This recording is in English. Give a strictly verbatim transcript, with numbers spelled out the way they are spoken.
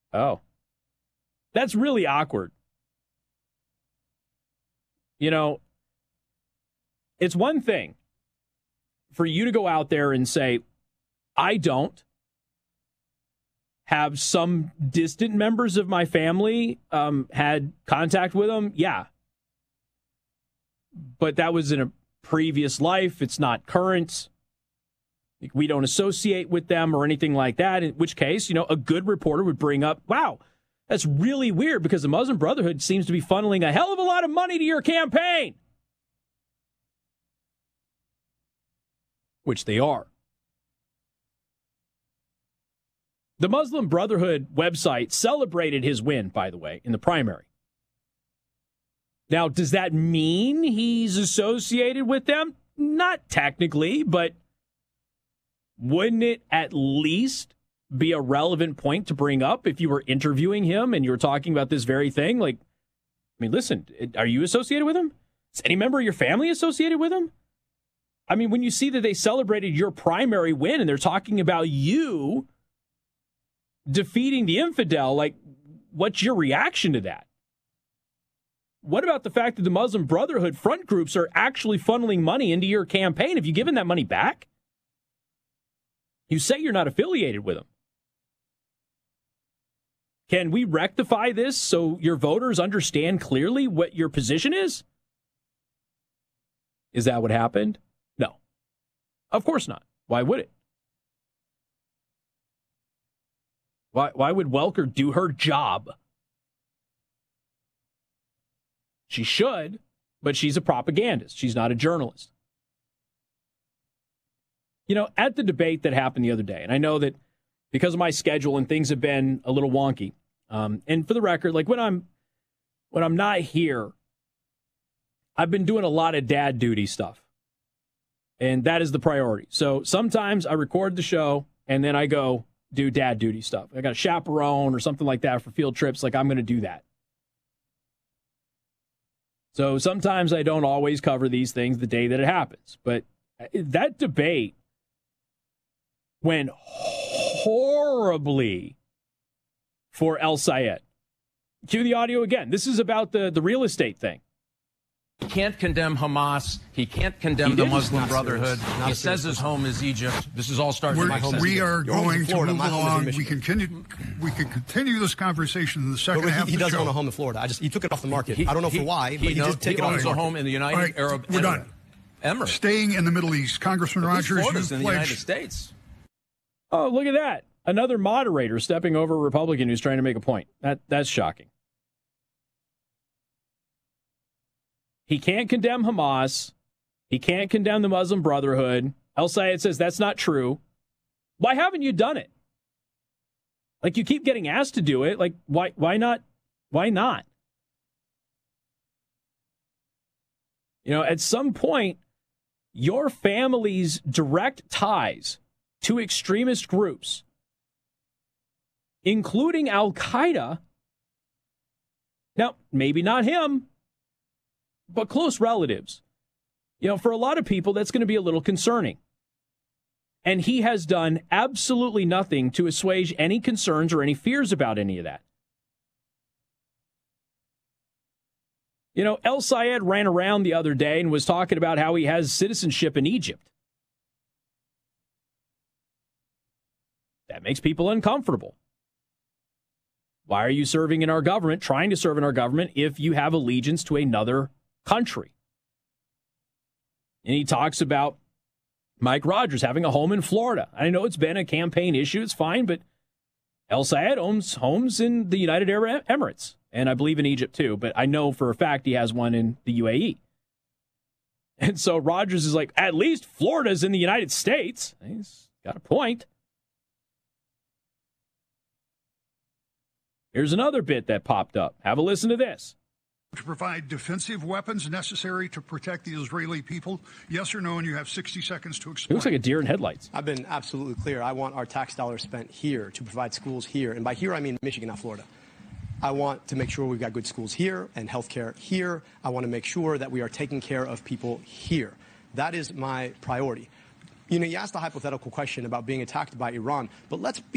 Oh. That's really awkward. You know, it's one thing for you to go out there and say, I don't have some distant members of my family um, had contact with them. Yeah. But that was in a previous life. It's not current. We don't associate with them or anything like that, in which case, you know, a good reporter would bring up, wow, that's really weird because the Muslim Brotherhood seems to be funneling a hell of a lot of money to your campaign. Which they are. The Muslim Brotherhood website celebrated his win, by the way, in the primary. Now, does that mean he's associated with them? Not technically, but wouldn't it at least be a relevant point to bring up if you were interviewing him and you were talking about this very thing? Like, I mean, listen, are you associated with him? Is any member of your family associated with him? I mean, when you see that they celebrated your primary win and they're talking about you defeating the infidel, like, what's your reaction to that? What about the fact that the Muslim Brotherhood front groups are actually funneling money into your campaign? Have you given that money back? You say you're not affiliated with them. Can we rectify this so your voters understand clearly what your position is? Is that what happened? No. Of course not. Why would it? Why, why would Welker do her job? She should, but she's a propagandist. She's not a journalist. You know, at the debate that happened the other day, and I know that because of my schedule and things have been a little wonky, um, and for the record, like when I'm when I'm not here, I've been doing a lot of dad duty stuff, and that is the priority. So sometimes I record the show, and then I go do dad duty stuff. I got a chaperone or something like that for field trips. Like, I'm going to do that. So sometimes I don't always cover these things the day that it happens. But that debate went horribly for El Sayed. Cue the audio again. This is about the, the real estate thing. He can't condemn Hamas. He can't condemn the Muslim Brotherhood. He says his home is Egypt. This is all starting. We're, My home we are going to move My along. We continue. We can continue this conversation in the second But half. he, he of the doesn't show. own a home in Florida. I just he took it off the market. He, I don't know he, for why, he, but he, knows, did take he it off owns the a market. home in the United All right, Arab we're Emirates. done. Emirates. Staying in the Middle East, Congressman Rogers, Florida's you in the United pledged. States. Oh, look at that. Another moderator stepping over a Republican who's trying to make a point. That That's shocking. He can't condemn Hamas. He can't condemn the Muslim Brotherhood. El Sayed says that's not true. Why haven't you done it? Like, you keep getting asked to do it. Like, why why not? Why not? You know, at some point, your family's direct ties to extremist groups, including Al-Qaeda, now, maybe not him, but close relatives. You know, for a lot of people, that's going to be a little concerning. And he has done absolutely nothing to assuage any concerns or any fears about any of that. You know, El Sayed ran around the other day and was talking about how he has citizenship in Egypt. That makes people uncomfortable. Why are you serving in our government, trying to serve in our government, if you have allegiance to another country? And he talks about Mike Rogers having a home in Florida. I know it's been a campaign issue. It's fine, but El Sayed owns homes in the United Arab Emirates, and I believe in Egypt too, but I know for a fact he has one in the U A E. And so Rogers is like, at least Florida's in the United States. He's got a point. Here's another bit that popped up. Have a listen to this. To provide defensive weapons necessary to protect the Israeli people? Yes or no? And you have sixty seconds to It explain. looks like a deer in headlights. I've been absolutely clear. I want our tax dollars spent here to provide schools here. And by here, I mean Michigan, not Florida. I want to make sure we've got good schools here and healthcare here. I want to make sure that we are taking care of people here. That is my priority. You know, you asked a hypothetical question about being attacked by Iran, but let's be